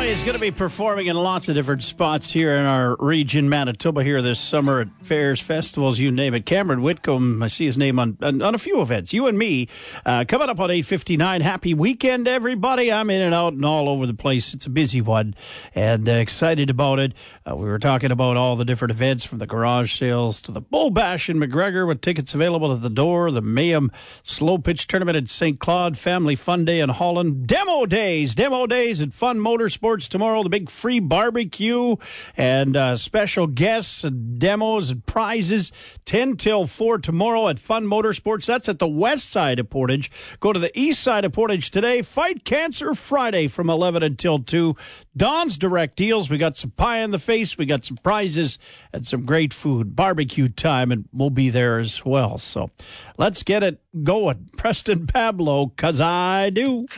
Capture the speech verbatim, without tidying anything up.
Boy is going to be performing in lots of different spots here in our region, Manitoba, here this summer at fairs, festivals, you name it. Cameron Whitcomb, I see his name on on, on a few events. You and me, uh, coming up on eight fifty-nine. Happy weekend, everybody. I'm in and out and all over the place. It's a busy one, and uh, excited about it. Uh, we were talking about all the different events, from the garage sales to the Bull Bash in McGregor with tickets available at the door, the Mayhem Slow Pitch Tournament at Saint Claude, Family Fun Day in Holland, Demo Days, Demo Days at Fun Motorsports tomorrow, the big free barbecue and uh, special guests and demos and prizes, ten till four tomorrow at Fun Motorsports. That's at the west side of Portage. Go to the east side of Portage today. Fight Cancer Friday from eleven until two. Don's Direct Deals. We got some pie in the face. We got some prizes and some great food. Barbecue time, and we'll be there as well. So let's get it going. Preston Pablo, 'cause I do.